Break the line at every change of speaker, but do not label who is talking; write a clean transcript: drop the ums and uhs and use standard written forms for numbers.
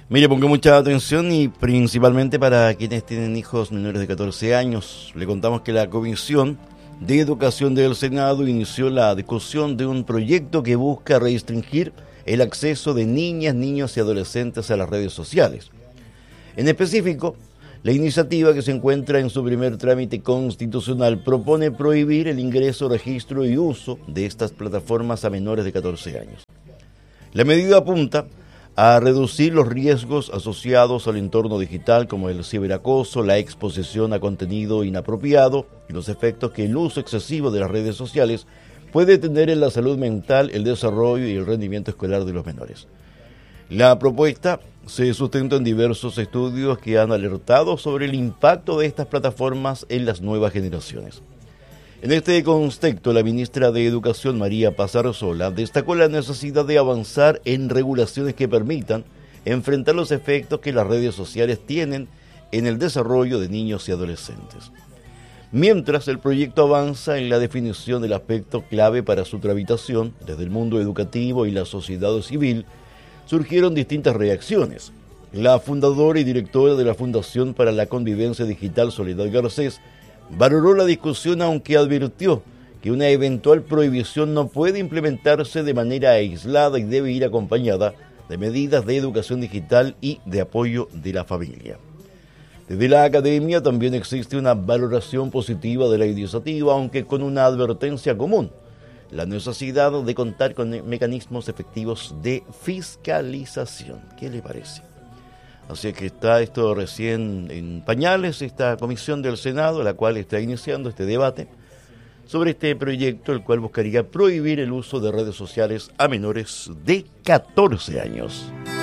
Mire, ponga mucha atención y principalmente para quienes tienen hijos menores de 14 años. Le contamos que la Comisión de Educación del Senado inició la discusión de un proyecto que busca restringir el acceso de niñas, niños y adolescentes a las redes sociales. En específico, la iniciativa, que se encuentra en su primer trámite constitucional, propone prohibir el ingreso, registro y uso de estas plataformas a menores de 14 años. La medida apunta a reducir los riesgos asociados al entorno digital, como el ciberacoso, la exposición a contenido inapropiado y los efectos que el uso excesivo de las redes sociales puede tener en la salud mental, el desarrollo y el rendimiento escolar de los menores. La propuesta se sustenta en diversos estudios que han alertado sobre el impacto de estas plataformas en las nuevas generaciones. En este contexto, la ministra de Educación, María Paz Arzola, destacó la necesidad de avanzar en regulaciones que permitan enfrentar los efectos que las redes sociales tienen en el desarrollo de niños y adolescentes. Mientras el proyecto avanza en la definición del aspecto clave para su tramitación, desde el mundo educativo y la sociedad civil, surgieron distintas reacciones. La fundadora y directora de la Fundación para la Convivencia Digital, Soledad Garcés, valoró la discusión, aunque advirtió que una eventual prohibición no puede implementarse de manera aislada y debe ir acompañada de medidas de educación digital y de apoyo de la familia. Desde la academia también existe una valoración positiva de la iniciativa, aunque con una advertencia común: la necesidad de contar con mecanismos efectivos de fiscalización. ¿Qué le parece? Así que está esto recién en pañales, esta comisión del Senado, la cual está iniciando este debate sobre este proyecto, el cual buscaría prohibir el uso de redes sociales a menores de 14 años.